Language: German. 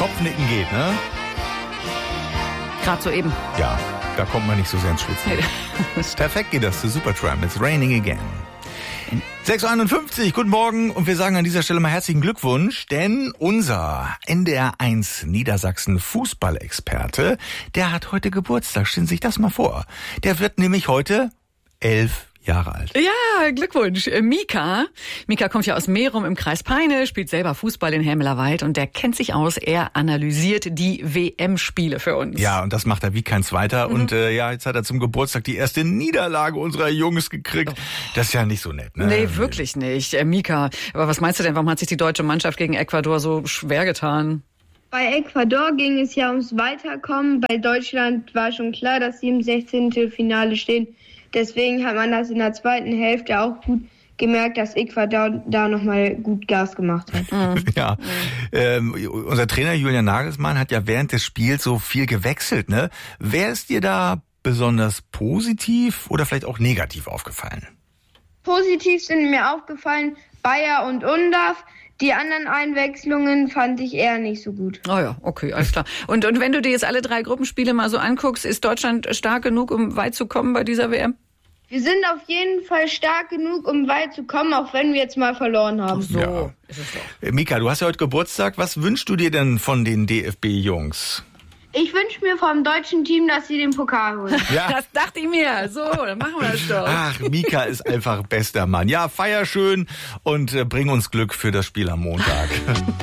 Kopfnicken geht, ne? Gerade soeben. Ja, da kommt man nicht so sehr ins Schwitzen. Perfekt geht das zu Supertramp. It's raining again. 6:51, guten Morgen und wir sagen an dieser Stelle mal herzlichen Glückwunsch, denn unser NDR1 Niedersachsen Fußballexperte, der hat heute Geburtstag, stellen Sie sich das mal vor. Der wird nämlich heute 11 Jahre alt. Ja, Glückwunsch. Mika kommt ja aus Merum im Kreis Peine, spielt selber Fußball in Helmelerwald und der kennt sich aus. Er analysiert die WM-Spiele für uns. Ja, und das macht er wie kein Zweiter. Und jetzt hat er zum Geburtstag die erste Niederlage unserer Jungs gekriegt. Das ist ja nicht so nett, ne? Nee, wirklich nicht. Mika, aber was meinst du denn, warum hat sich die deutsche Mannschaft gegen Ecuador so schwer getan? Bei Ecuador ging es ja ums Weiterkommen. Bei Deutschland war schon klar, dass sie im 16. Finale stehen. Deswegen hat man das in der zweiten Hälfte auch gut gemerkt, dass Ecuador da nochmal gut Gas gemacht hat. Ja, unser Trainer Julian Nagelsmann hat ja während des Spiels so viel gewechselt, ne? Wer ist dir da besonders positiv oder vielleicht auch negativ aufgefallen? Positiv sind mir aufgefallen Bayer und Undav. Die anderen Einwechslungen fand ich eher nicht so gut. Oh ja, okay, alles klar. Und wenn du dir jetzt alle 3 Gruppenspiele mal so anguckst, ist Deutschland stark genug, um weit zu kommen bei dieser WM? Wir sind auf jeden Fall stark genug, um weit zu kommen, auch wenn wir jetzt mal verloren haben. Ach so, ja. Ist es doch. Mika, du hast ja heute Geburtstag. Was wünschst du dir denn von den DFB-Jungs? Ich wünsche mir vom deutschen Team, dass sie den Pokal holen. Ja. Das dachte ich mir. So, dann machen wir das doch. Ach, Mika ist einfach bester Mann. Ja, feier schön und bring uns Glück für das Spiel am Montag.